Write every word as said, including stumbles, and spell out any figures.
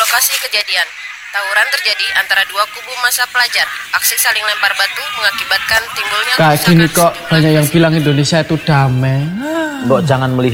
lokasi kejadian. Tawuran terjadi antara dua kubu massa pelajar. Aksi saling lempar batu mengakibatkan timbulnya kayak gini kok banyak yang bilang Indonesia itu damai. Mbok jangan melihat